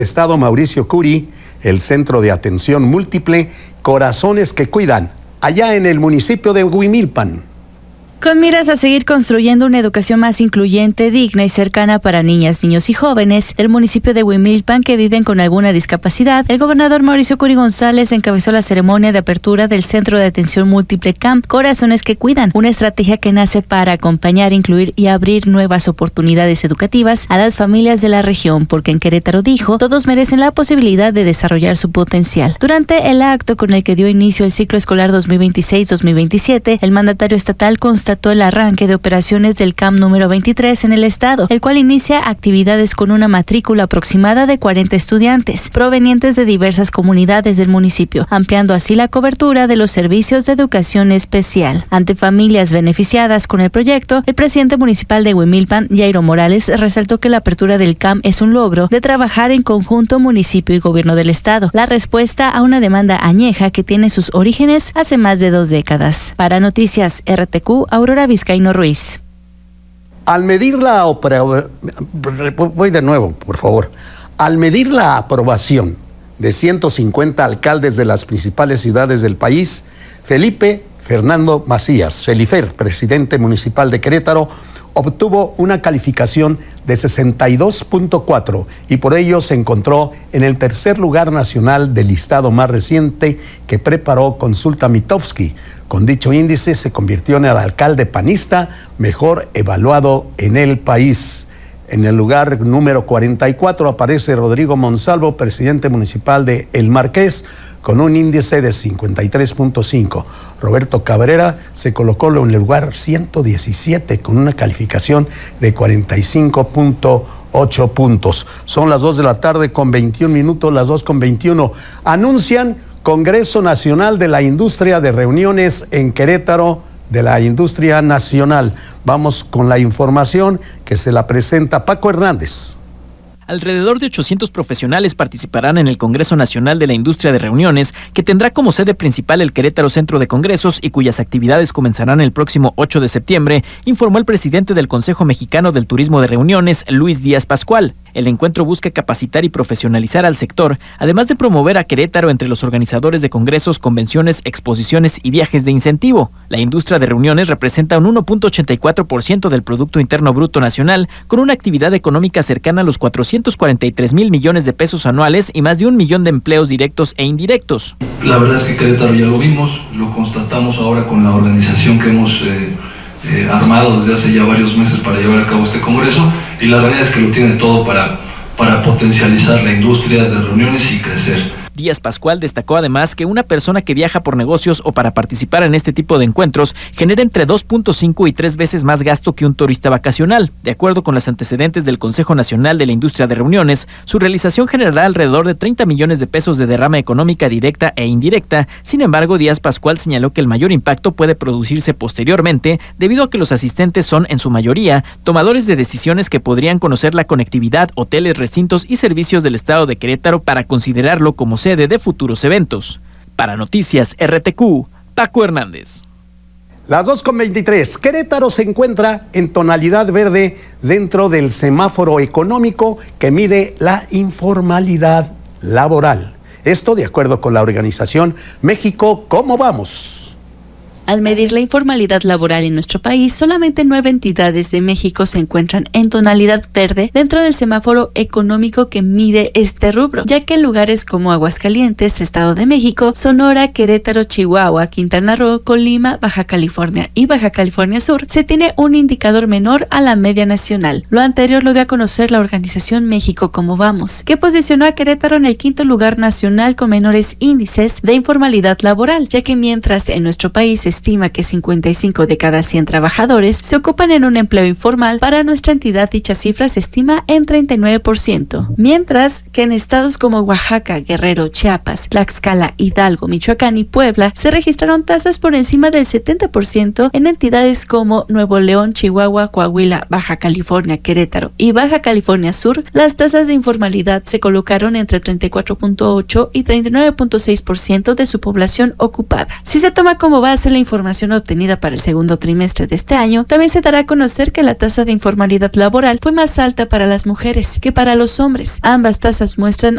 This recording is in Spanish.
Estado Mauricio Curi, el Centro de Atención Múltiple Corazones que Cuidan, allá en el municipio de Huimilpan. Con miras a seguir construyendo una educación más incluyente, digna y cercana para niñas, niños y jóvenes del municipio de Huimilpan que viven con alguna discapacidad, el gobernador Mauricio Curi González encabezó la ceremonia de apertura del Centro de Atención Múltiple CAMP Corazones que Cuidan, una estrategia que nace para acompañar, incluir y abrir nuevas oportunidades educativas a las familias de la región, porque en Querétaro, dijo, todos merecen la posibilidad de desarrollar su potencial. Durante el acto con el que dio inicio el ciclo escolar 2026-2027, el mandatario estatal constató el arranque de operaciones del CAMP número 23 en el estado, el cual inicia actividades con una matrícula aproximada de 40 estudiantes, provenientes de diversas comunidades del municipio, ampliando así la cobertura de los servicios de educación especial. Ante familias beneficiadas con el proyecto, el presidente municipal de Huimilpan, Jairo Morales, resaltó que la apertura del CAMP es un logro de trabajar en conjunto municipio y gobierno del estado, la respuesta a una demanda añeja que tiene sus orígenes hace más de 2 décadas. Para Noticias RTQ, Aurora Vizcaíno Ruiz. Al medir la aprobación de 150 alcaldes de las principales ciudades del país, Felipe Fernando Macías, Felifer, presidente municipal de Querétaro, obtuvo una calificación de 62.4 y por ello se encontró en el tercer lugar nacional del listado más reciente que preparó Consulta Mitofsky. Con dicho índice se convirtió en el alcalde panista mejor evaluado en el país. En el lugar número 44 aparece Rodrigo Monsalvo, presidente municipal de El Marqués, con un índice de 53.5. Roberto Cabrera se colocó en el lugar 117 con una calificación de 45.8 puntos. Son las 2 de la tarde con 21 minutos, las 2:21. Anuncian Congreso Nacional de la Industria de Reuniones en Querétaro, de la Industria Nacional. Vamos con la información que se la presenta Paco Hernández. Alrededor de 800 profesionales participarán en el Congreso Nacional de la Industria de Reuniones, que tendrá como sede principal el Querétaro Centro de Congresos y cuyas actividades comenzarán el próximo 8 de septiembre, informó el presidente del Consejo Mexicano del Turismo de Reuniones, Luis Díaz Pascual. El encuentro busca capacitar y profesionalizar al sector, además de promover a Querétaro entre los organizadores de congresos, convenciones, exposiciones y viajes de incentivo. La industria de reuniones representa un 1.84% del Producto Interno Bruto Nacional, con una actividad económica cercana a los 443,000 millones de pesos anuales y más de 1 millón de empleos directos e indirectos. La verdad es que Querétaro ya lo vimos, lo constatamos ahora con la organización que hemos armado desde hace ya varios meses para llevar a cabo este congreso, y la realidad es que lo tiene todo para potencializar la industria de reuniones y crecer. Díaz Pascual destacó además que una persona que viaja por negocios o para participar en este tipo de encuentros genera entre 2.5 y 3 veces más gasto que un turista vacacional. De acuerdo con los antecedentes del Consejo Nacional de la Industria de Reuniones, su realización generará alrededor de 30 millones de pesos de derrama económica directa e indirecta. Sin embargo, Díaz Pascual señaló que el mayor impacto puede producirse posteriormente debido a que los asistentes son, en su mayoría, tomadores de decisiones que podrían conocer la conectividad, hoteles, recintos y servicios del estado de Querétaro para considerarlo como sede de futuros eventos. Para Noticias RTQ, Paco Hernández. Las 2:23. Querétaro se encuentra en tonalidad verde dentro del semáforo económico que mide la informalidad laboral. Esto de acuerdo con la organización México ¿Cómo vamos? Al medir la informalidad laboral en nuestro país, solamente 9 entidades de México se encuentran en tonalidad verde dentro del semáforo económico que mide este rubro, ya que en lugares como Aguascalientes, Estado de México, Sonora, Querétaro, Chihuahua, Quintana Roo, Colima, Baja California y Baja California Sur se tiene un indicador menor a la media nacional. Lo anterior lo dio a conocer la organización México ¿Cómo vamos?, que posicionó a Querétaro en el 5º lugar nacional con menores índices de informalidad laboral, ya que mientras en nuestro país estima que 55 de cada 100 trabajadores se ocupan en un empleo informal, para nuestra entidad dicha cifra se estima en 39%, mientras que en estados como Oaxaca, Guerrero, Chiapas, Tlaxcala, Hidalgo, Michoacán y Puebla se registraron tasas por encima del 70%. En entidades como Nuevo León, Chihuahua, Coahuila, Baja California, Querétaro y Baja California Sur, las tasas de informalidad se colocaron entre 34.8 y 39.6% de su población ocupada. Si se toma como base la información obtenida para el segundo trimestre de este año, también se dará a conocer que la tasa de informalidad laboral fue más alta para las mujeres que para los hombres. Ambas tasas muestran